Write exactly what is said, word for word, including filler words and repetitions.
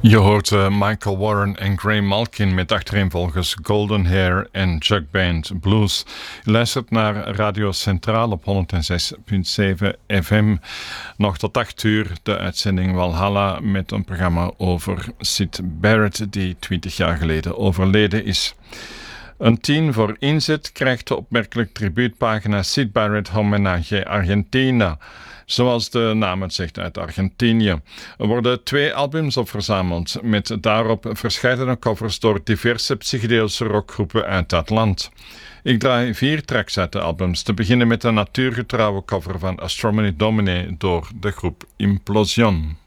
Je hoort uh, Michael Warren en Gray Malkin met achtereenvolgens Golden Hair en Jug Band Blues. Je luistert naar Radio Centraal op honderdzes komma zeven F M. Nog tot acht uur de uitzending Walhalla met een programma over Syd Barrett die twintig jaar geleden overleden is. Een tien voor inzet krijgt de opmerkelijk tribuutpagina Syd Barrett Homenage Argentina. Zoals de naam het zegt, uit Argentinië. Er worden twee albums op verzameld, met daarop verscheidene covers door diverse psychedelische rockgroepen uit dat land. Ik draai vier tracks uit de albums, te beginnen met een natuurgetrouwe cover van Astronomy Domine door de groep Implosion.